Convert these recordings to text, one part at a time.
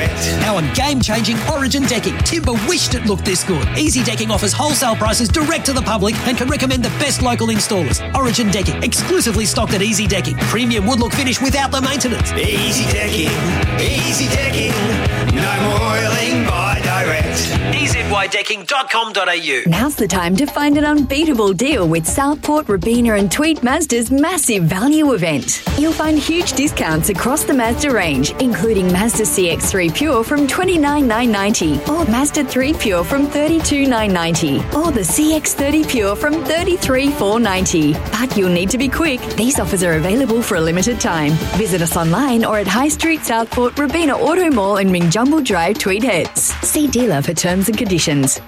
Direct. Our game-changing Origin decking. Timber wished it looked this good. Easy Decking offers wholesale prices direct to the public and can recommend the best local installers. Origin Decking, exclusively stocked at Easy Decking. Premium wood look finish without the maintenance. Easy Decking. Easy Decking. No more oiling by Direct. EZYDecking.com.au. Now's the time to find an unbeatable deal with Southport, Robina and Tweed Mazda's massive value event. You'll find huge discounts across the Mazda range, including Mazda CX-3 Pure from $29,990 or Mazda 3 Pure from $32,990 or the CX-30 Pure from $33,490. But you'll need to be quick. These offers are available for a limited time. Visit us online or at High Street Southport, Robina Auto Mall and Mingjumble Drive, Tweed Heads. See dealer for terms and conditions.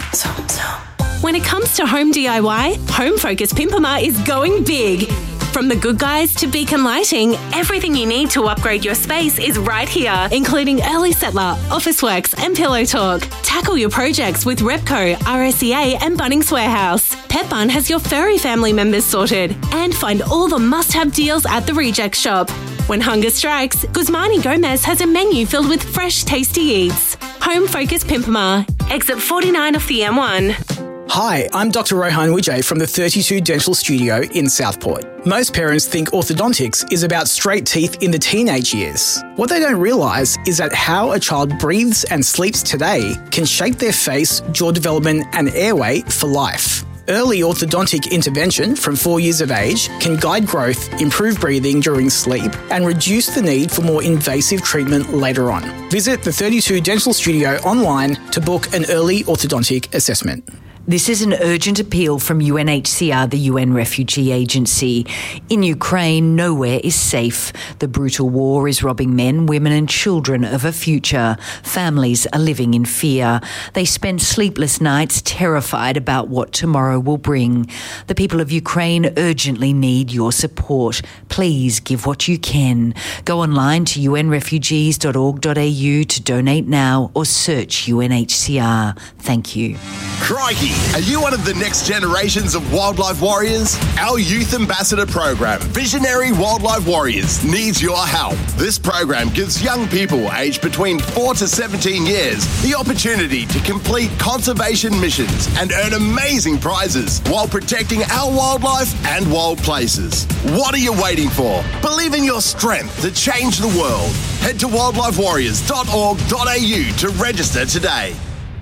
When it comes to home DIY, Home Focus Pimpama is going big. From the Good Guys to Beacon Lighting, everything you need to upgrade your space is right here, including Early Settler, Officeworks and Pillow Talk. Tackle your projects with Repco, RSEA and Bunnings Warehouse. Petbarn has your furry family members sorted. And find all the must-have deals at the Reject Shop. When hunger strikes, Guzmani Gomez has a menu filled with fresh, tasty eats. Home Focus Pimpama, exit 49 off the M1. Hi, I'm Dr. Rohan Vijay from the 32 Dental Studio in Southport. Most parents think orthodontics is about straight teeth in the teenage years. What they don't realise is that how a child breathes and sleeps today can shape their face, jaw development and airway for life. Early orthodontic intervention from 4 years of age can guide growth, improve breathing during sleep, and reduce the need for more invasive treatment later on. Visit the 32 Dental Studio online to book an early orthodontic assessment. This is an urgent appeal from UNHCR, the UN Refugee Agency. In Ukraine, nowhere is safe. The brutal war is robbing men, women and children of a future. Families are living in fear. They spend sleepless nights terrified about what tomorrow will bring. The people of Ukraine urgently need your support. Please give what you can. Go online to unrefugees.org.au to donate now or search UNHCR. Thank you. Crikey! Are you one of the next generations of wildlife warriors? Our Youth Ambassador program, Visionary Wildlife Warriors, needs your help. This program gives young people aged between 4 to 17 years the opportunity to complete conservation missions and earn amazing prizes while protecting our wildlife and wild places. What are you waiting for? Believe in your strength to change the world. Head to wildlifewarriors.org.au to register today.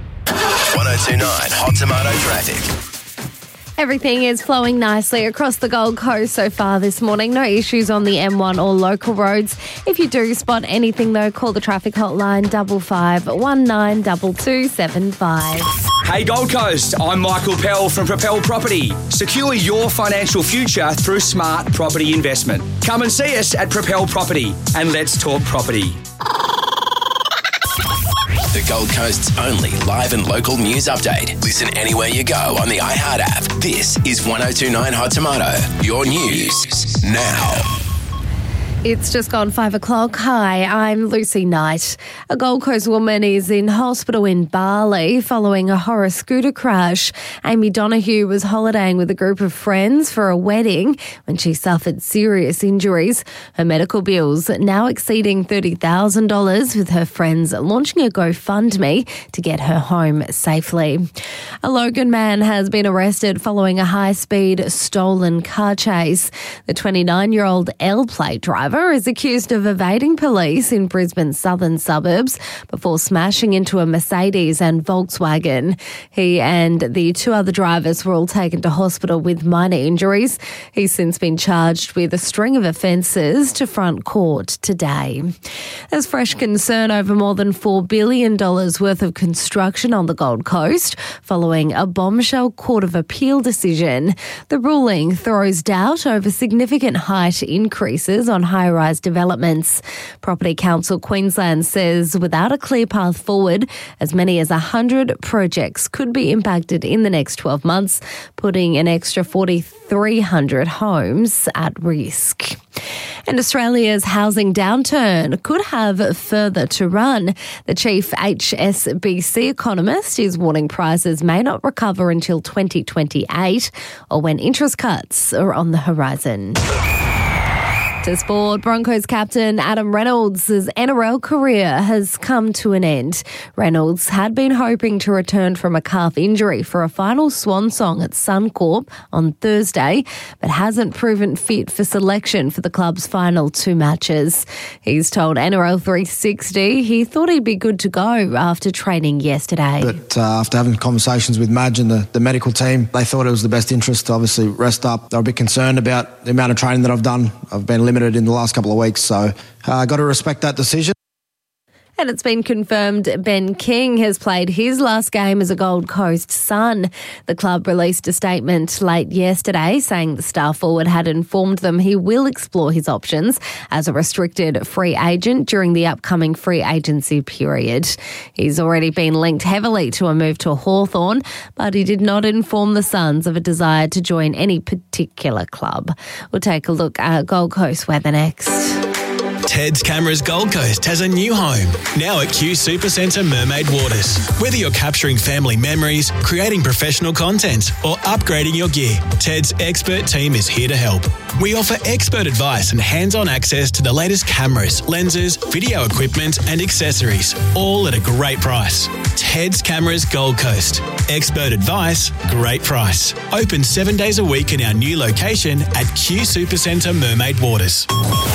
1029 Hot Tomato Traffic. Everything is flowing nicely across the Gold Coast so far this morning. No issues on the M1 or local roads. If you do spot anything, though, call the traffic hotline 5519 2275. Hey Gold Coast, I'm Michael Pell from Propel Property. Secure your financial future through smart property investment. Come and see us at Propel Property and let's talk property. The Gold Coast's only live and local news update. Listen anywhere you go on the iHeart app. This is 1029 Hot Tomato, your news now. It's just gone 5 o'clock. Hi, I'm Lucy Knight. A Gold Coast woman is in hospital in Bali following a horror scooter crash. Amy Donoghue was holidaying with a group of friends for a wedding when she suffered serious injuries. Her medical bills now exceeding $30,000, with her friends launching a GoFundMe to get her home safely. A Logan man has been arrested following a high-speed stolen car chase. The 29-year-old L-plate driver is accused of evading police in Brisbane's southern suburbs before smashing into a Mercedes and Volkswagen. He and the two other drivers were all taken to hospital with minor injuries. He's since been charged with a string of offences to front court today. There's fresh concern over more than $4 billion worth of construction on the Gold Coast following a bombshell Court of Appeal decision. The ruling throws doubt over significant height increases on high-rise developments. Property Council Queensland says without a clear path forward, as many as 100 projects could be impacted in the next 12 months, putting an extra 4,300 homes at risk. And Australia's housing downturn could have further to run. The chief HSBC economist is warning prices may not recover until 2028 or when interest cuts are on the horizon. To sport, Broncos captain Adam Reynolds' NRL career has come to an end. Reynolds had been hoping to return from a calf injury for a final swan song at Suncorp on Thursday, but hasn't proven fit for selection for the club's final 2 matches. He's told NRL 360 he thought he'd be good to go after training yesterday. But after having conversations with Madge and the medical team, they thought it was the best interest to obviously rest up. They were a bit concerned about the amount of training that I've done. I've been limited in the last couple of weeks, so I got to respect that decision. And it's been confirmed Ben King has played his last game as a Gold Coast Sun. The club released a statement late yesterday saying the star forward had informed them he will explore his options as a restricted free agent during the upcoming free agency period. He's already been linked heavily to a move to Hawthorn, but he did not inform the Suns of a desire to join any particular club. We'll take a look at Gold Coast weather next. Ted's Cameras Gold Coast has a new home, now at Q Supercentre Mermaid Waters. Whether you're capturing family memories, creating professional content, or upgrading your gear, Ted's expert team is here to help. We offer expert advice and hands-on access to the latest cameras, lenses, video equipment, and accessories, all at a great price. Ted's Cameras Gold Coast. Expert advice, great price. Open 7 days a week in our new location at Q Supercentre Mermaid Waters.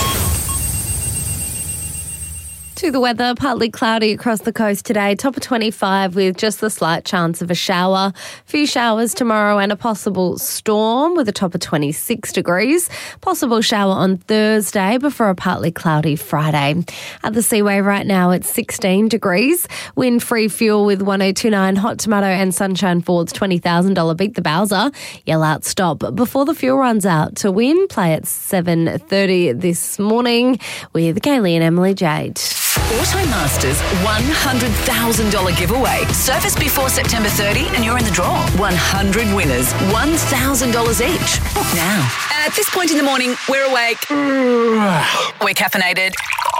To the weather, partly cloudy across the coast today, top of 25 with just the slight chance of a shower. A few showers tomorrow and a possible storm with a top of 26 degrees. Possible shower on Thursday before a partly cloudy Friday. At the Seaway right now it's 16 degrees. Wind-free fuel with 1029 Hot Tomato and Sunshine Ford's $20,000 Beat the Bowser. Yell out stop before the fuel runs out. To win, play at 7:30 this morning with Kaylee and Emily Jade. Automasters $100,000 giveaway. Service before September 30 and you're in the draw. 100 winners, $1,000 each. Book now. At this point in the morning, we're awake. We're caffeinated.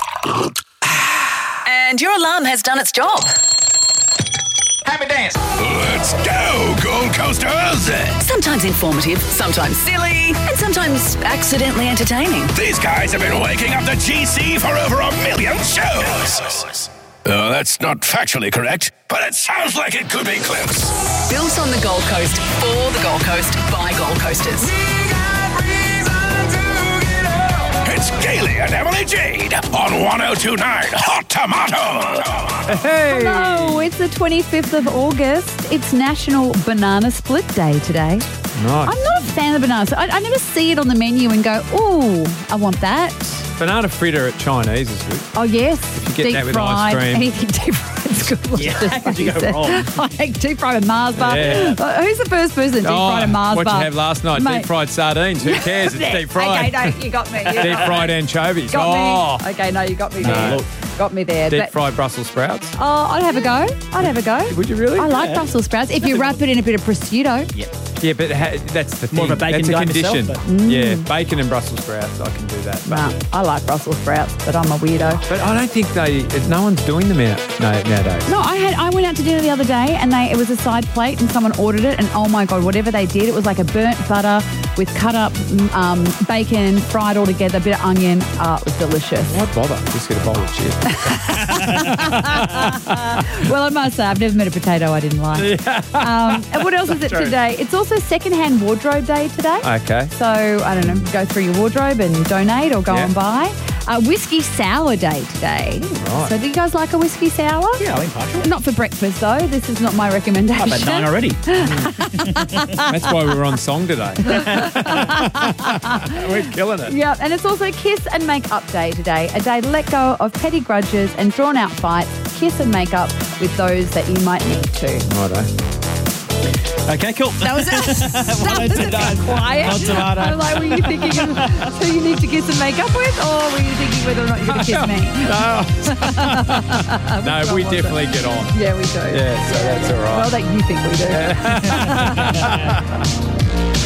And your alarm has done its job. Happy dance. Let's go, Gold Coasters. Sometimes informative, sometimes silly, and sometimes accidentally entertaining. These guys have been waking up the GC for over 1 million shows. That's not factually correct, but it sounds like it could be close. Built on the Gold Coast, for the Gold Coast, by Gold Coasters. It's Kaylee and Emily Jade on 1029 Hot Tomato. Hey. Hello, it's the 25th of August. It's National Banana Split Day today. Nice. I'm not a fan of bananas. I never see it on the menu and go, ooh, I want that. Banana fritter at Chinese is good. Oh, yes. If you get deep that with fried, ice cream. anything deep fried is good. Yeah, how could you go wrong? I like deep fried with Mars bar. Yeah. Who's the first person deep fried a Mars bar? What you have last night? Mate. Deep fried sardines. Who cares? It's deep fried. Okay, no, you got me. Deep fried anchovies. Got me. Okay, no, you got me there. Look. Got me there. Deep fried Brussels sprouts. Oh, I'd have a go. Would you really? I like Brussels sprouts. If you wrap it in a bit of prosciutto. Yeah, but that's the thing. More of a bacon that's a guy condition. myself, Yeah, bacon and Brussels sprouts. I can do that. Nah, I like Brussels sprouts, but I'm a weirdo. But I don't think no one's doing them nowadays. No, I went out to dinner the other day and it was a side plate and someone ordered it and oh my God, whatever they did, it was like a burnt butter with cut up bacon, fried all together, a bit of onion. It was delicious. Why bother? Just get a bowl of chips. Well, I must say, I've never met a potato I didn't like. And what else is it today? It's also Secondhand Wardrobe Day today. Okay. So, I don't know, go through your wardrobe and donate or go and buy. Whiskey Sour Day today. Right. So do you guys like a whiskey sour? Yeah, I'm partial. Not for breakfast, though. This is not my recommendation. I've had 9 already. That's why we were on song today. We're killing it. Yeah, and it's also Kiss and Make Up Day today, a day to let go of petty grudges and drawn-out fights, kiss and make up with those that you might need to. Righto. Okay, cool. That was it. That was a bit quiet. Hot tomato. I was like, were you thinking of who you need to kiss and make up with, or were you thinking whether or not you're going to kiss me? No, we definitely get on. Yeah, we do. Yeah, so that's all right. Well, that you think we do.